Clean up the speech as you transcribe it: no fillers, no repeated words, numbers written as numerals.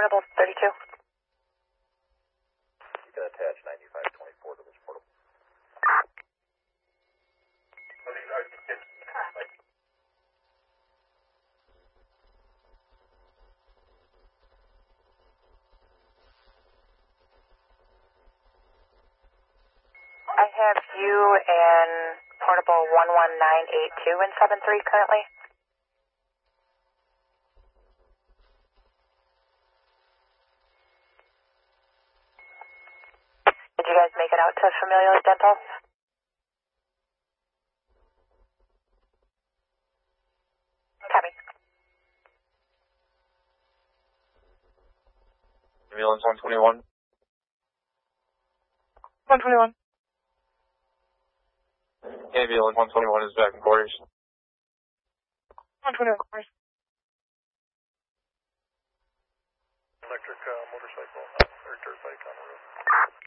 Portable 32. You can attach 9524 to this portable. I have you and Portable 11982 and 73 currently. Did you guys make it out to Familial Dental? Copy. Ambulance 121. 121. Ambulance 121 is back in quarters. 121 quarters. Electric motorcycle or dirt bike on the roof.